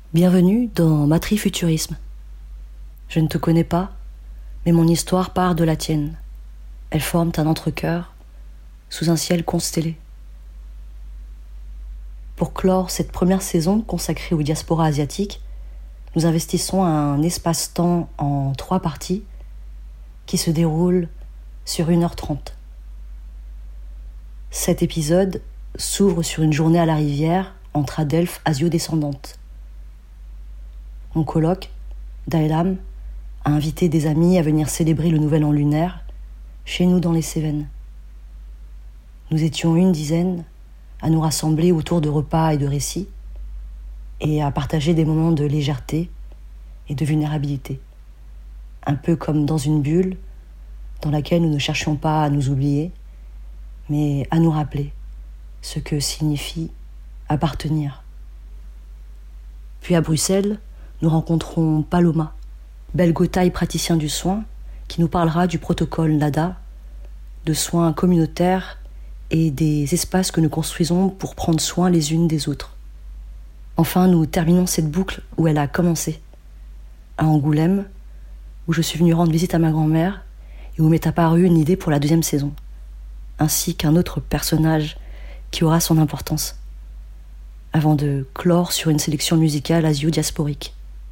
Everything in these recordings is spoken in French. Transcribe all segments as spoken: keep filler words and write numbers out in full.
Bienvenue dans Matrifuturisme. Je ne te connais pas, mais mon histoire part de la tienne. Elles forment un entrecœur sous un ciel constellé. Pour clore cette première saison consacrée aux diasporas asiatiques, nous investissons un espace-temps en trois parties qui se déroulent sur une heure trente. Cet épisode s'ouvre sur une journée à la rivière entre adelphes asio-descendantes. Mon coloc, Daelam, a invité des amis à venir célébrer le nouvel an lunaire chez nous dans les Cévennes. Nous étions une dizaine à nous rassembler autour de repas et de récits et à partager des moments de légèreté et de vulnérabilité. Un peu comme dans une bulle dans laquelle nous ne cherchions pas à nous oublier, mais à nous rappeler ce que signifie appartenir. Puis à Bruxelles, nous rencontrons Paloma, belgotaille praticien du soin, qui nous parlera du protocole NADA, de soins communautaires et des espaces que nous construisons pour prendre soin les unes des autres. Enfin, nous terminons cette boucle où elle a commencé, à Angoulême, où je suis venue rendre visite à ma grand-mère et où m'est apparue une idée pour la deuxième saison, ainsi qu'un autre personnage qui aura son importance, avant de clore sur une sélection musicale asio-diasporique.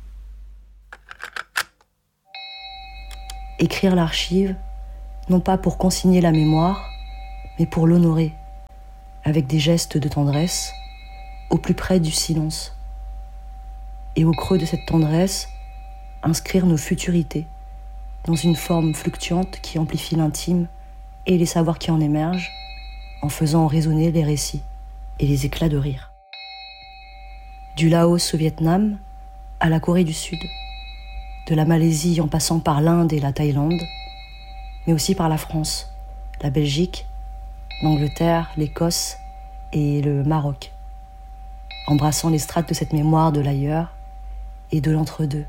Écrire l'archive, non pas pour consigner la mémoire, mais pour l'honorer, avec des gestes de tendresse, au plus près du silence. Et au creux de cette tendresse, inscrire nos futurités, dans une forme fluctuante qui amplifie l'intime et les savoirs qui en émergent, en faisant résonner les récits et les éclats de rire. Du Laos au Vietnam, à la Corée du Sud, de la Malaisie en passant par l'Inde et la Thaïlande, mais aussi par la France, la Belgique, l'Angleterre, l'Écosse et le Maroc, embrassant les strates de cette mémoire de l'ailleurs et de l'entre-deux.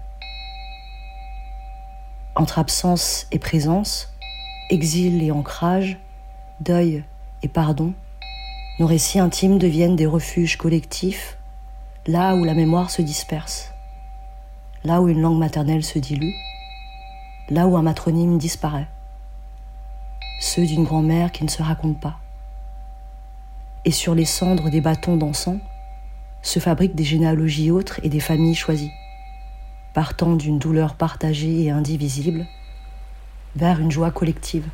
Entre absence et présence, exil et ancrage, deuil et pardon, nos récits intimes deviennent des refuges collectifs, là où la mémoire se disperse, là où une langue maternelle se dilue, là où un matronyme disparaît, ceux d'une grand-mère qui ne se raconte pas. Et sur les cendres des bâtons d'encens se fabriquent des généalogies autres et des familles choisies, partant d'une douleur partagée et indivisible vers une joie collective.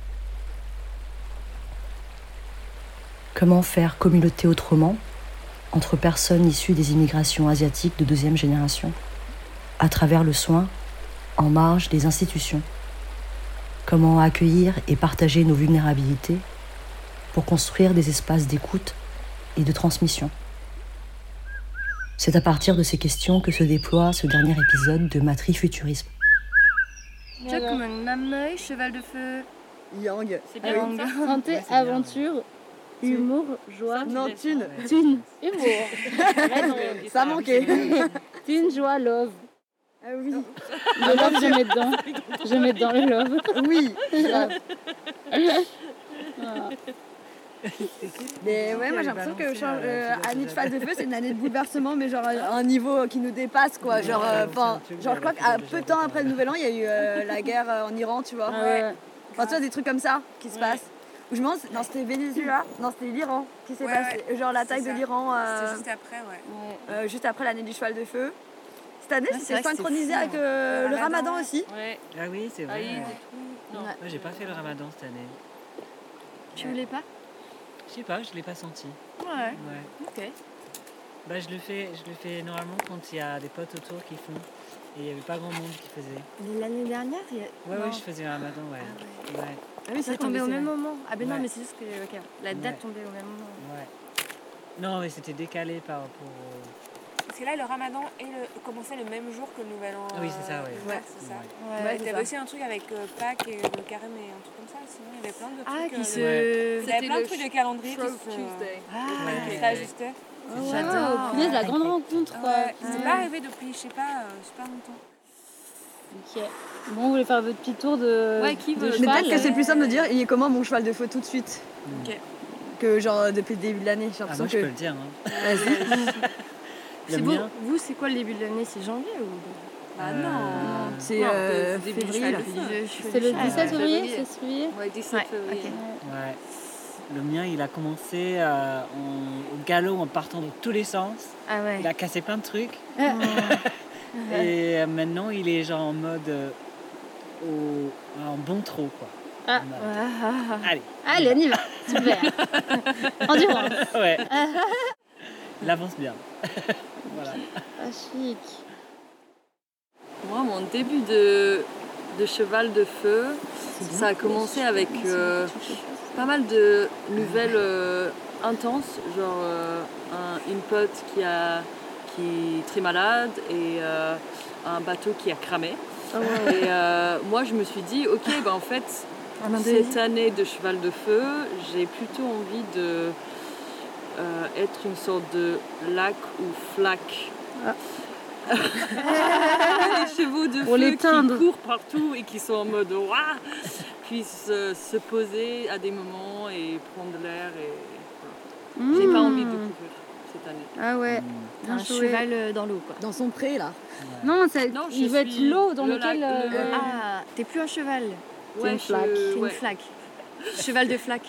Comment faire communauté autrement entre personnes issues des immigrations asiatiques de deuxième génération, à travers le soin, en marge des institutions? Comment accueillir et partager nos vulnérabilités pour construire des espaces d'écoute et de transmission? C'est à partir de ces questions que se déploie ce dernier épisode de Matrifuturisme. Chokmung, Namnoi, cheval de feu. Yang. C'est bien Yang. Santé, ouais, aventure, bien. Humour, joie. Non, thune. Thune, humour. Ça manquait. Thune, joie, love. Ah oui. Le love, je mets dedans. Je mets dedans le love. Oui. Voilà. Mais ouais, moi j'ai l'impression que genre, euh, année de phase de feu, c'est une année de bouleversement, mais genre à un niveau qui nous dépasse, quoi. Genre, euh, genre je crois qu'à peu de temps après le Nouvel An, il y a eu euh, la guerre euh, en Iran, tu vois. Ouais. Enfin, tu vois, des trucs comme ça qui se passent. Où je me demande, non, c'était Venezuela, non, c'était l'Iran qui s'est ouais, passé. Ouais. Genre l'attaque de l'Iran. Euh, c'était juste après, ouais. Euh, juste après l'année du cheval de feu. Cette année, ouais, c'était synchronisé fou, avec euh, le, le ramadan, ramadan aussi. Ouais. Ah oui, c'est vrai. Ah, ouais. Non, ouais. Moi j'ai pas fait le ramadan cette année. Tu voulais pas? Je sais pas, je l'ai pas senti. Ouais. Ouais. Ok. Bah je le fais, je le fais normalement quand il y a des potes autour qui font. Et il y avait pas grand monde qui faisait. L'année dernière, il y a... Ouais, non. ouais, je faisais le ramadan, ouais. Ah, ouais. ouais. Ah oui, ça tombait au même moment. Ah ben ouais. non, mais c'est juste que okay. la date ouais. tombait au même moment. Ouais. Non, mais c'était décalé par rapport au... Parce que là, le ramadan est le... commençait le même jour que le nouvel an. Ah oui, c'est ça, ouais. Ouais, c'est ça. Ouais, ouais, ouais, il y avait aussi un truc avec euh, Pâques et le carême et un truc comme ça. Sinon, il y avait plein de trucs. Ah, qui euh, se... Ouais. Il y avait plein de trucs de calendrier qui se... Tuesday. Ah, ouais. Ça ajustait. Oh, j'adore. Punaise, la grande rencontre, quoi. Ouais. C'est pas arrivé depuis, je sais pas, euh, super longtemps. Ok. Bon, vous voulez faire votre petit tour de, ouais, qui veut de Mais cheval. peut-être que c'est plus simple de dire, il est comment mon cheval de feu tout de suite. Ok. Que genre depuis le début de l'année. J'ai Ah, l'impression moi, que... je peux le dire. Hein. Vas-y. Le C'est beau. mien, Vous, c'est quoi le début de l'année? C'est janvier ou Bah Euh, non. C'est Non, euh, début du février là. cheval de feu. c'est le Ouais. dix-sept février? Février. C'est février? Ouais, dix-sept Ouais, février. ok. ouais. Le mien, il a commencé euh, en- au galop en partant dans tous les sens. Ah ouais. Il a cassé plein de trucs. Ouais. Et euh, maintenant, il est genre en mode euh, au, en bon trot, quoi. Ah. En mode, Ah, ah, ah. Allez. Allez, on y va. Super. Endurance. Ouais. Il avance bien. Voilà. Ah, chic. Moi, mon début de, de cheval de feu, ça a commencé avec euh, pas mal de nouvelles euh, intenses, genre euh, un, une pote qui, a, qui est très malade et euh, un bateau qui a cramé. Ah ouais. Et euh, moi, je me suis dit, ok, bah, en fait, En Indonésie. cette année de cheval de feu, j'ai plutôt envie de euh, être une sorte de lac ou flaque. Ah. Les chevaux de Pour feu l'éteindre. qui courent partout et qui sont en mode waouh, puissent euh, se poser à des moments et prendre l'air. Et voilà. J'ai pas envie de courir cette année. Ah ouais. Mm. Bien Un joué. cheval euh, dans l'eau, quoi. Dans son pré là. Non, ça, Non, je il veut être suis l'eau dans le lequel. lac- euh, le- ouais. Ah, t'es plus un cheval, Ouais, une je- flaque. t'es ouais. une flaque. Cheval de flaque.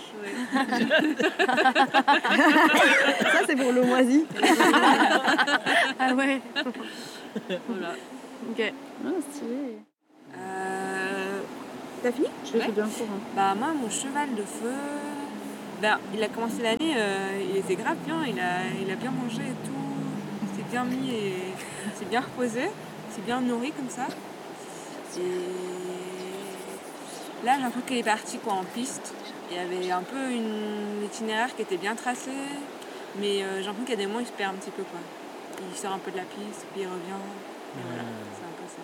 Ça c'est pour l'eau moisie. Ah ouais. Voilà. Ok. Ah, stylé. Euh, T'as fini? Je le Ouais. fais bien court. Hein. Bah moi mon cheval de feu, ben, il a commencé l'année, euh, il était grave bien, il a, il a bien mangé et tout, il s'est bien mis et s'est bien reposé, s'est bien nourri comme ça. Et là j'ai l'impression qu'il est parti quoi, en piste. Il y avait un peu une itinéraire qui était bien tracé, mais euh, j'ai l'impression qu'il y a des moments il se perd un petit peu quoi. Il sort un peu de la piste, puis il revient, et voilà, c'est un peu ça.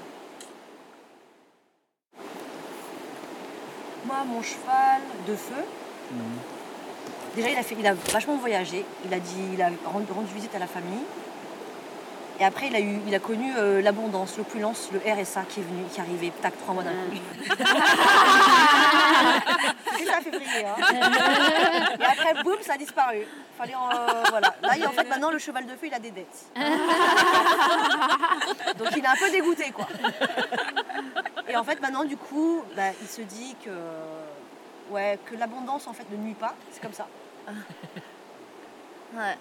Moi, mon cheval de feu, Mm. déjà, il a, fait, il a vachement voyagé. Il a, dit, il a rendu, rendu visite à la famille. Et après, il a, eu, il a connu euh, l'abondance, l'opulence, le R S A qui est venu, qui est arrivé, tac, trois mois d'un coup. C'était ça, février. Hein. Et après, boum, ça a disparu. Fallait en, euh, voilà. Là, il- en fait, maintenant, le cheval de feu, il a des dettes. Donc, il est un peu dégoûté, quoi. Et en fait, maintenant, du coup, bah, il se dit que, ouais, que l'abondance, en fait, ne nuit pas. C'est comme ça. Ouais.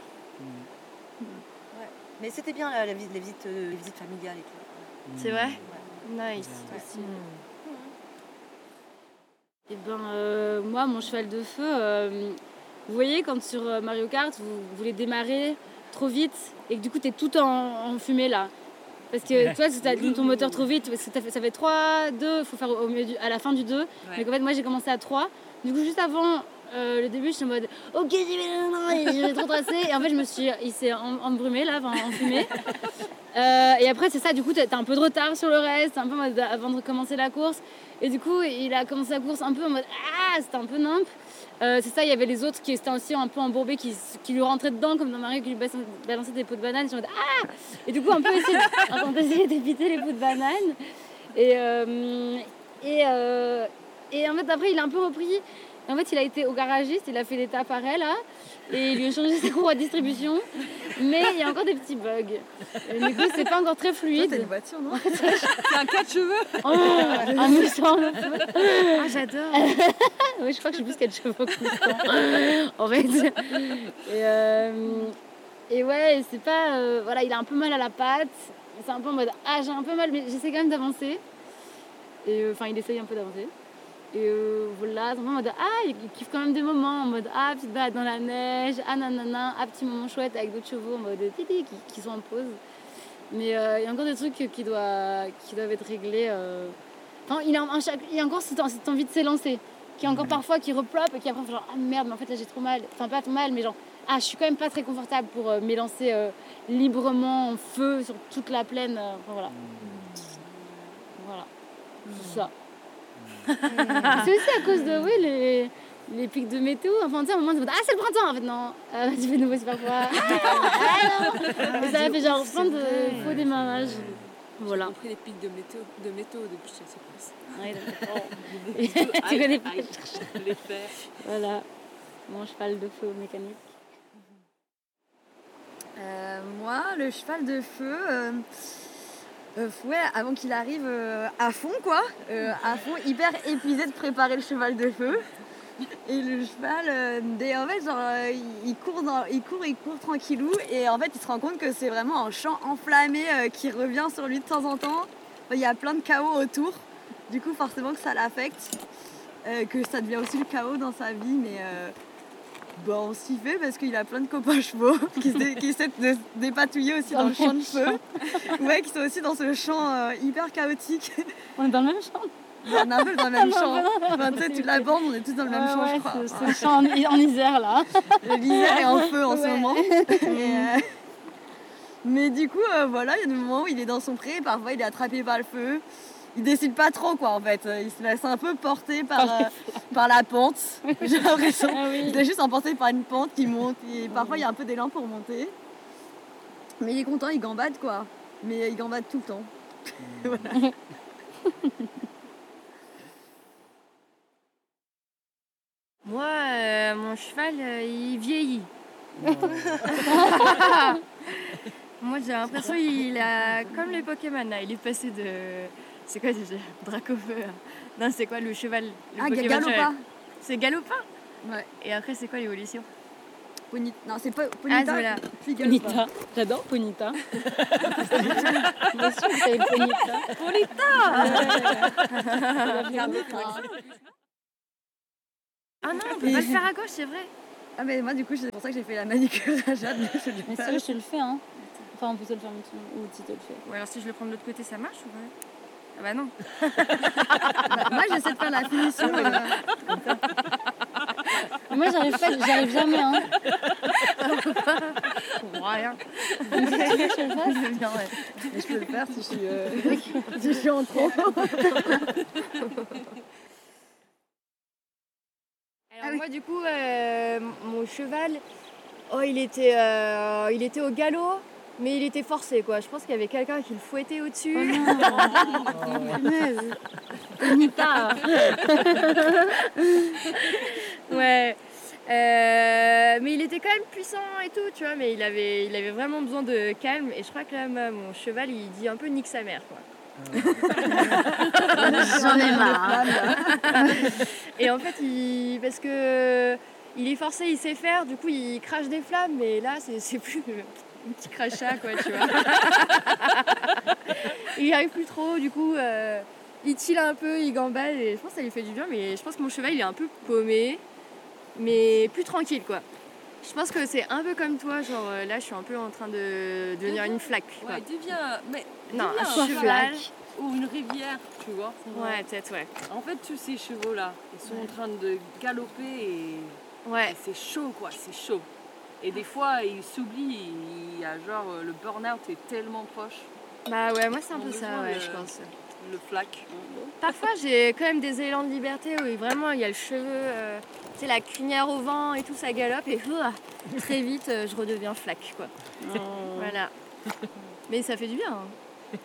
Mais c'était bien la, la visite, les, visites, euh, les visites familiales et tout. C'est vrai? Ouais. Nice. Ouais. Et ben, euh, moi, mon cheval de feu, euh, vous voyez, quand sur euh, Mario Kart, vous, vous voulez démarrer trop vite et que du coup, t'es tout en, en fumée là. Parce que toi, tu as ton moteur trop vite, parce que t'as fait- ça fait trois, deux, il faut faire au milieu du- à la fin du deux. Mais en fait, moi, j'ai commencé à trois. Du coup, juste avant euh, le début, je suis en mode ok, j'y vais, non, non, et je vais trop tracer. Et en fait, je me suis, il s'est em- embrumé là, enfin, enfumé. Euh, et après, c'est ça, du coup, t'as t'as un peu de retard sur le reste, un peu en mode avant de commencer la course. Et du coup, il a commencé la course un peu en mode ah, c'était un peu nimp. Euh, c'est ça, il y avait les autres qui étaient aussi un peu embourbés, qui, qui lui rentraient dedans, comme dans Mario, qui lui bas- balançait des pots de banane. Je me dis ah. Et du coup, un peu aussi, en train d'essayer d'éviter les pots de banane. Et, euh, et, euh, et en fait, après, il a un peu repris. Et en fait, il a été au garagiste, il a fait l'étape arrêt là, et il lui a changé ses courroies de distribution. Mais il y a encore des petits bugs. Et du coup, c'est pas encore très Toi, t'as fluide. une voiture, non? C'est un quatre cheveux. Oh, un Mustang. Ah, j'adore. Oui, je crois que j'ai plus quatre chevaux que Mustang, en fait. Et, euh, et ouais, c'est pas... euh, voilà, il a un peu mal à la patte. C'est un peu en mode, ah, j'ai un peu mal, mais j'essaie quand même d'avancer. Et euh, enfin, il essaye un peu d'avancer. Et euh, voilà, c'est un peu en mode, ah, il kiffe quand même des moments, en mode, ah, petite balade dans la neige, ah, nanana, ah, petit moment chouette avec d'autres chevaux, en mode, titi, qui, qui sont en pause. Mais euh, il y a encore des trucs qui doivent, qui doivent être réglés. euh. Enfin, il, a un, chaque- il y a encore cette, cette envie de s'élancer, qui est encore parfois qui replope et qui après fait genre, ah merde, mais en fait là j'ai trop mal. Enfin, pas trop mal, mais genre, ah, je suis quand même pas très confortable pour euh, m'élancer euh, librement en feu sur toute la plaine. euh, enfin, voilà. Voilà. C'est ça. C'est aussi à cause de, oui, les, les pics de météo. Enfin, tu sais, à un moment, tu te dis, ah, c'est le printemps. En fait, non, euh, il fait nouveau super froid. Ah, ah, non. Et ça a fait genre plein de faux démarrages. Voilà. J'ai compris les pics de météo, de météo depuis que je sais pas. Ouais, d'accord. Les Tu connais aïe, pas. aïe, les fers. Voilà, mon cheval de feu mécanique. Euh, moi, le cheval de feu, euh, euh, ouais, avant qu'il arrive euh, à fond, quoi, euh, à fond, hyper épuisé de préparer le cheval de feu. Et le cheval, euh, des- en fait, genre, euh, il, court dans, il court, il court tranquillou, et en fait, il se rend compte que c'est vraiment un champ enflammé euh, qui revient sur lui de temps en temps. Il y a plein de chaos autour, du coup, forcément que ça l'affecte, euh, que ça devient aussi le chaos dans sa vie, mais euh, bon, on s'y fait parce qu'il a plein de copains chevaux qui, se dé- qui essaient de se dépatouiller aussi dans, dans le champ de feu. Ouais, qui sont aussi dans ce champ euh, hyper chaotique. On est dans le même champ. On est un peu dans le même champ. Enfin, tu sais, toute la bande, on est tous dans le même Ouais, champ, ouais, je crois. c'est, c'est le champ en, en Isère, là. L'Isère est en feu en ce Ouais. moment. Et, euh, Mais du coup, euh, voilà, il y a des moments où il est dans son pré, parfois il est attrapé par le feu. Il décide pas trop, quoi, en fait. Il se laisse un peu porter par, euh, par la pente, j'ai l'impression. Ah oui. Il se laisse juste emporter par une pente qui monte. Et parfois, il y a un peu d'élan pour monter. Mais il est content, il gambade, quoi. Mais il gambade tout le temps. Voilà. Moi, euh, mon cheval, euh, il vieillit. Moi, j'ai l'impression qu'il a comme les Pokémon, là. Il est passé de... C'est quoi déjà? Dracofeu. hein. Non, c'est quoi le cheval le Ah, Pokémon Galopin. cheval C'est Galopin. Ouais. Et après, c'est quoi l'évolution? Pony... Non, c'est pas Ah, Ponita, voilà. puis Galopin. Ponita. J'adore Ponita. Moi aussi, vous savez Ponita. Ah non, on peut Et- pas le faire à gauche, c'est vrai. Ah, mais moi, du coup, c'est pour ça que j'ai fait la manicure à Jade. Mais je l'ai Mais pas. ça, je te le fais, hein. Enfin, on peut te le faire maintenant. Ou tu te le fais. Ou alors si je le prends de l'autre côté, ça marche ou pas? Ah bah non. Bah, moi, j'essaie de faire la finition. euh, Mais moi, j'arrive pas, j'arrive jamais, hein. Rien. Tu veux que je te le fasse? Bien, ouais. Mais je peux le faire si je suis, euh, si je suis en trop. Alors moi du coup euh, mon cheval, oh il était, euh, il était au galop, mais il était forcé quoi. Je pense qu'il y avait quelqu'un qui le fouettait au-dessus. Oh non. Punaise. Ponita. Ouais. Euh, mais il était quand même puissant et tout, tu vois, mais il avait, il avait vraiment besoin de calme. Et je crois que là, moi, mon cheval, il dit un peu nique sa mère, quoi. J'en ai marre. hein. Et en fait, il, parce que il est forcé, il sait faire, du coup, il crache des flammes, mais là, c'est, c'est plus un petit crachat, quoi, tu vois. Il y arrive plus trop, du coup, euh, il tille un peu, il gambade, et je pense que ça lui fait du bien, mais je pense que mon cheval, il est un peu paumé, mais plus tranquille, quoi. Je pense que c'est un peu comme toi, genre euh, là, je suis un peu en train de devenir une flaque, quoi. Ouais, deviens, mais Non, deviens un un cheval. ou une rivière, tu vois. Ouais, peut-être, ouais. En fait, tous ces chevaux-là, ils sont en train de galoper et, Ouais. et c'est chaud, quoi, c'est chaud. Et des fois, ils s'oublient, il y a genre, euh, le burn-out est tellement proche, Bah ouais, moi c'est un Ils ont peu ça, besoin ouais, de- je pense. le flac. Parfois j'ai quand même des élans de liberté où vraiment il y a le cheveu, euh, tu sais, la crinière au vent et tout, ça galope et ouah, très vite euh, je redeviens flac, quoi. Voilà. Mais ça fait du bien. hein.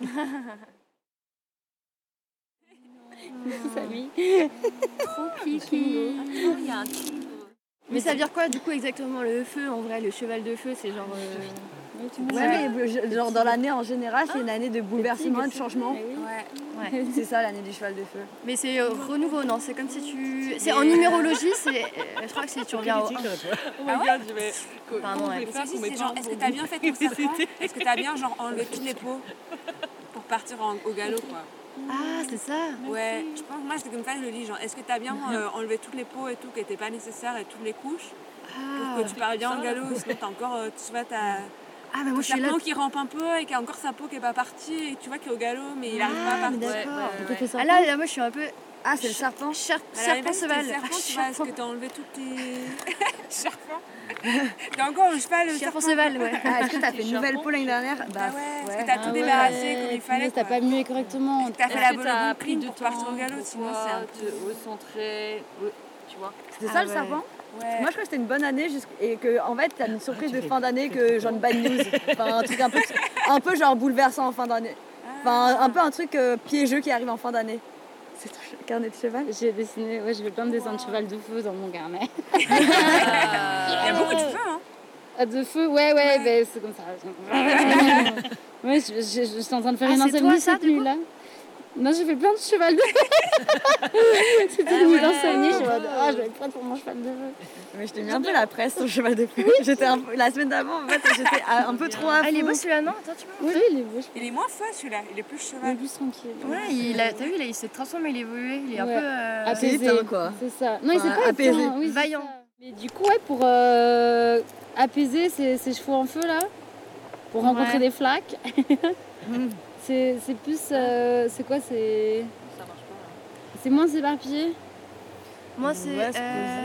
Salut. Trop kiki. Il y a un tigre. Mais ça veut dire quoi du coup exactement le feu en vrai, le cheval de feu, c'est genre. euh, Ouais, mais je- genre dans l'année en général, c'est une année de bouleversement et de changement. Eh oui. Ouais. C'est ça l'année du cheval de feu. Mais c'est euh, renouveau, non? C'est comme si tu. C'est en numérologie, c'est. euh, je crois que c'est tu reviens au. Critique, là, toi. Oh my god, je vais. Pardon, ouais. les faire Si, pour c'est mes genre, parents est-ce que pour t'as dire- bien fait ton serpent? Est-ce que t'as bien genre enlevé toutes les peaux pour partir en- au galop quoi? Ah, c'est ça. Ouais, je pense moi c'est comme ça que je le lis genre, est-ce que t'as bien euh, enlevé toutes les peaux et tout qui n'étaient pas nécessaires et toutes les couches Ah, pour que tu pars bien en galop, sinon t'as encore, euh, tu vois, t'as ah bah moi je le suis là. serpent qui rampe un peu et qui a encore sa peau qui est pas partie et tu vois qu'il est au galop mais il arrive pas à Ah, partir. mais d'accord. Ouais, ouais, Tu fais Ah là, là, moi je suis un peu. Ah, c'est le serpent. Char- Alors, serpent imagine, cheval. t'es serpent, Ah, tu vois, est-ce serpent. que t'as enlevé toutes tes... Serpent T'as encore le cheval, le Serpent serpent cheval, ouais. Ah, est-ce que t'as fait une nouvelle peau l'année dernière? Bah ouais, est-ce ouais. que t'as tout Ah débarrassé ouais. comme il fallait Mais t'as quoi. pas mué correctement. T'as fait Est-ce la que bonne t'as bonne pris clean du pour temps partir au galop, pour sinon toi c'est un peu... te recentrer, ouais, tu vois. C'est Ah ça le ouais. serpent? Ouais. Moi je crois que c'était une bonne année jusqu'- et que en fait t'as une surprise de fin d'année que genre une bad news. Enfin un truc un peu, un peu genre bouleversant en fin d'année. Enfin un peu un truc euh, piégeux qui arrive en fin d'année. C'est ton che- carnet de cheval? J'ai dessiné, ouais, je vais plein de dessins de cheval de feu dans mon carnet. Il y a beaucoup de cheveux, hein. Ah, de feu, ouais, ouais, ouais. Ben, c'est comme ça. Ouais, je, je, je, j'étais en train de faire Ah, une c'est insomnie toi, ça, cette du coup nuit-là. Non, j'ai fait plein de cheval de feu. C'était Ah une nuit ouais. d'insomnie. Je me suis dit, ah, je vais être prête pour mon cheval de feu. Mais je t'ai mis un peu la presse sur le cheval de feu. J'étais un peu- La semaine d'avant, en fait, j'étais à- un peu trop à Ah, il est fond. beau celui-là, non? Attends, tu peux Oui, il est beau, je Il est moins feu celui-là, il est plus Il est cheval. plus tranquille. Ouais, il a, t'as vu, là, il s'est transformé, il est évolué, il est un Ouais. peu. euh, Apaisé, éteint, quoi. c'est ça. Non, il s'est Enfin, pas apaisé. éteint, oui, c'est Vaillant. ça. Mais du coup, ouais, pour euh, apaiser ces, ces chevaux en feu là, pour rencontrer Ouais. des flaques, c'est, c'est plus. euh, c'est quoi c'est, Ça marche pas. Hein. c'est moins éparpillé. Moi, c'est. Ouais, se euh,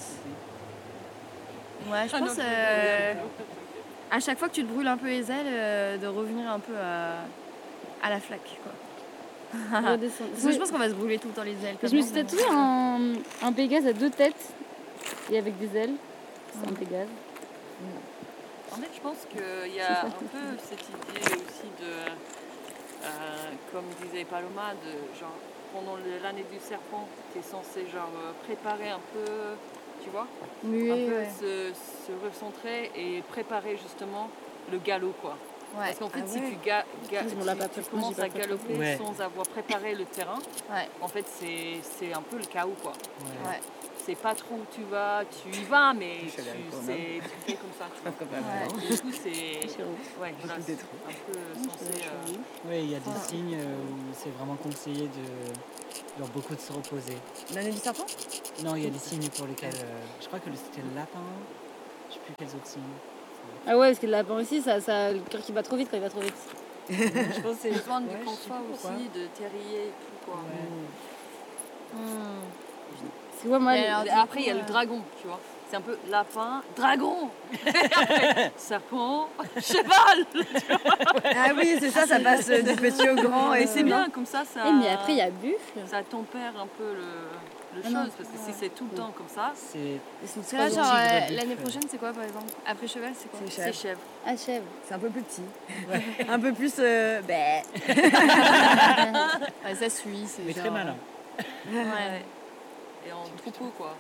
poser. Ouais, je pense. euh, À chaque fois que tu te brûles un peu les ailes, euh, de revenir un peu à, à la flaque, quoi. Redescendre. Parce que je pense qu'on va se brûler tout le temps les ailes. Je comme me ça, suis donc, tatoué un, un Pégase à deux têtes et avec des ailes. C'est un Pégase. En fait, je pense qu'il y a un peu cette idée aussi de, euh, comme disait Paloma, de genre pendant le- l'année du serpent, tu es censé genre euh, préparer un peu, tu vois, muet, un peu ouais. se, se recentrer et préparer justement le galop quoi. Ouais. Parce qu'en fait, Ah si ouais. tu, ga- ga- Ils ont si la tu patate, moi, commences j'ai à pas galoper Ouais. sans avoir préparé le terrain, Ouais. en fait, c'est c'est un peu le chaos quoi. Ouais. Ouais. C'est pas trop où tu vas, tu y vas, mais Je suis tu, allée avec toi, c'est- tu fais comme ça. Tu vois. Ouais. Et du coup, c'est Chérie. ouais, voilà, Beaucoup c'est trop. un peu censé. euh, Oui, il y a des signes euh, où c'est vraiment conseillé de genre beaucoup de se reposer. L'année du serpent? Non, il y a des signes pour lesquels euh, je crois que le- c'était le lapin. Je sais plus quels autres signes. Ah ouais, parce que le lapin aussi, ça, ça, le cœur qui bat trop vite quand il va trop vite. Je pense que c'est besoin du Ouais, je sais confort pas pourquoi. aussi, de terrier et tout quoi. Ouais. Hmm. Parce que ouais, moi, Mais le- alors, Et du après, coup, il y a le euh, dragon, tu vois. C'est un peu lapin, dragon, Après, serpent, cheval. Ah oui, c'est ça, ça passe euh, du petit au grand. Et Et c'est bien comme ça, ça. Eh, mais après, il y a buffle. Ça tempère un peu le, le Ah non. chose parce que si c'est tout le temps comme ça, C'est Parce que là, genre, Tigre, euh, buffle. l'année prochaine, c'est quoi par exemple? Après cheval, c'est quoi? C'est c'est chèvre. chèvre. Ah, chèvre. C'est un peu plus petit. Un peu plus. euh, bah, Ouais, ça suit, c'est mais genre... très malin. Ouais. Et en troupeau quoi.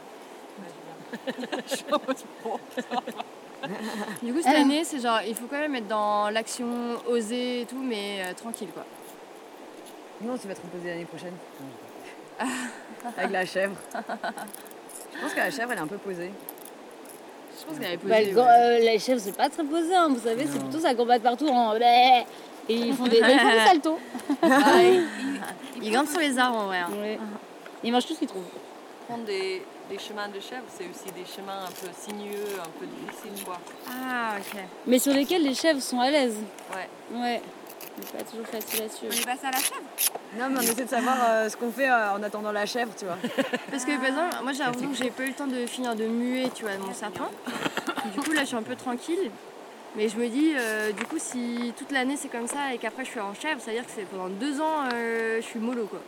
Du coup, cette Ah. année, c'est genre, il faut quand même être dans l'action, oser et tout, mais euh, tranquille quoi. non, tu vas te reposer l'année prochaine. Avec la chèvre. Je pense que la chèvre, elle est un peu posée. Je pense qu'elle avait posé. Bah, le ouais. gant- euh, les chèvres, c'est pas très posé, hein, vous savez, c'est Non. plutôt ça combat partout en. Et ils font des, ils font des saltos. Ouais, il, il grimpe sur les arbres en vrai. hein. Ouais. Ils mangent tout ce qu'ils trouvent. Prendre des, des chemins de chèvre, c'est aussi des chemins un peu sinueux, un peu difficiles quoi. Ah, ok. Mais sur lesquels les chèvres sont à l'aise. Ouais. Ouais. C'est pas toujours facile à On suivre. est passé à la chèvre. Non, mais on essaie de savoir euh, ce qu'on fait euh, en attendant la chèvre, tu vois. Parce que par exemple, moi j'ai l'impression que j'ai pas eu le temps de finir de muer, tu vois, mon serpent. Du coup, là, je suis un peu tranquille. Mais je me dis, euh, du coup, si toute l'année c'est comme ça et qu'après je suis en chèvre, ça veut dire que c'est pendant deux ans, euh, je suis mollo quoi.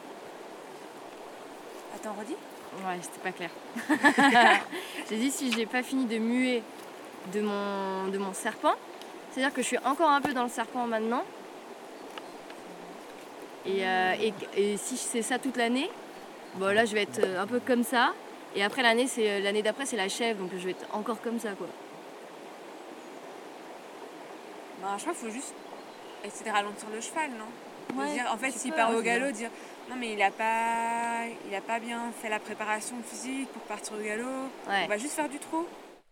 Attends, redis. Ouais, c'était pas clair. J'ai dit, si j'ai pas fini de muer de mon, de mon serpent, c'est-à-dire que je suis encore un peu dans le serpent maintenant. Et, euh, et, et si c'est ça toute l'année, bon là je vais être un peu comme ça. Et après l'année, c'est l'année d'après c'est la chèvre, donc je vais être encore comme ça quoi. Bah, je crois qu'il faut juste essayer de ralentir le cheval, non? De Ouais, dire, en fait, tu s'il peux, part ouais, au c'est galop, dire non, mais il a pas, il a pas bien fait la préparation physique pour partir au galop. Ouais. On va juste faire du trot.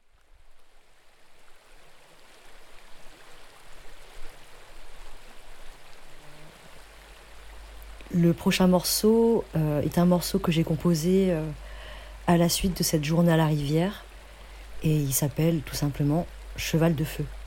Le prochain morceau euh, est un morceau que j'ai composé euh, à la suite de cette journée à la rivière et il s'appelle tout simplement Cheval de feu.